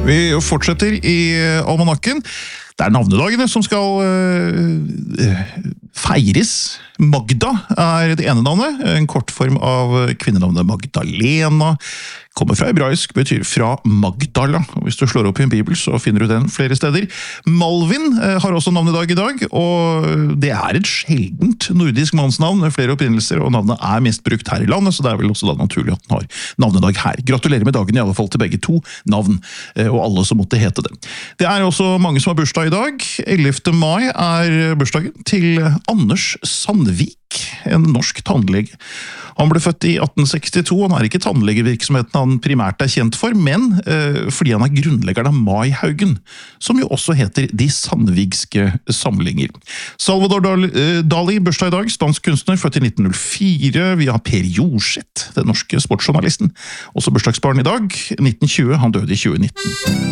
Vi fortsetter i almanakken. Det navnedagene som skal feires. Magda det ene navnet, en kortform av kvinnenavnet Magdalena. Kommer fra hebraisk, betyr fra Magdala. Og hvis du slår opp i en bibel, så finner du den flere steder. Malvin har også navnedag i dag, og det et sjeldent nordisk mannsnavn med flere opprinnelser, og navnet mest brukt her i landet, så det vel også da naturlig at den har navnedag her. Gratulerer med dagen i alle fall til begge to navn, og alle som måtte hete det. Det også mange som har bursdag i dag. 11. mai bursdagen til Anders Sandvik, en norsk tannlege. Han ble født i 1862, han ikke tannlegevirksomheten han primært kjent for, men fordi han grunnleggeren av Maihaugen, som jo også heter De Sandvigske Samlinger. Salvador Dali, bursdag i dag, spansk kunstner, født i 1904. Vi har Per Jorseth, den norske sportsjournalisten. Også bursdagsbarn i dag, 1920, han døde i 2019.